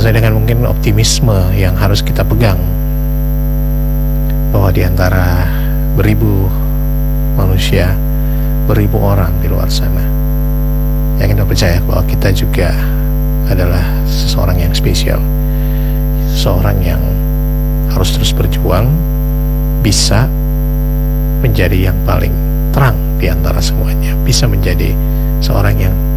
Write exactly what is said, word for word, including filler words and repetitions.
sesuai dengan mungkin optimisme yang harus kita pegang, bahwa di antara beribu manusia, beribu orang di luar sana yang kita percaya bahwa kita juga adalah seseorang yang spesial, seseorang yang harus terus berjuang, bisa menjadi yang paling terang di antara semuanya, bisa menjadi seorang yang